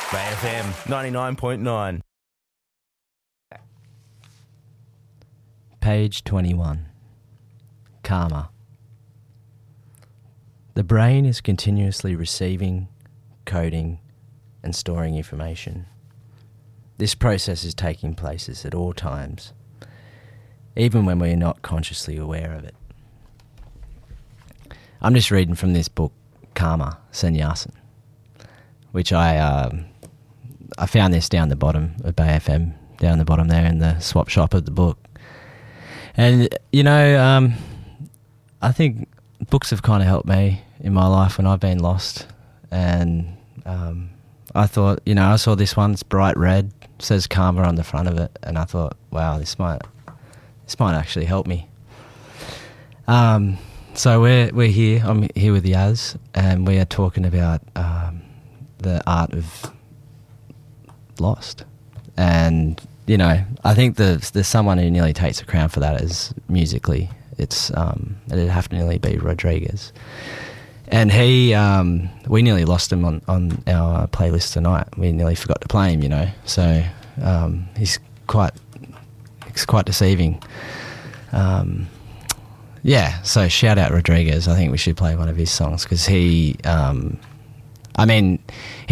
Bay FM 99.9. Page 21. Karma. The brain is continuously receiving, coding, and storing information. This process is taking place at all times, even when we're not consciously aware of it. I'm just reading from this book, Karma, Sannyasin, which I found this down the bottom of Bay FM, down the bottom there in the swap shop of the book. And, you know, I think books have kind of helped me in my life when I've been lost. And I thought, you know, I saw this one, it's bright red, says Karma on the front of it, and I thought, wow, this might actually help me. So we're here. I'm here with Yaz, and we are talking about the art of lost. And you know, I think there's someone who nearly takes the crown for that is musically. It'd have to nearly be Rodriguez. And he, we nearly lost him on our playlist tonight. We nearly forgot to play him, you know. So he's quite deceiving. Yeah, so shout out Rodriguez. I think we should play one of his songs because he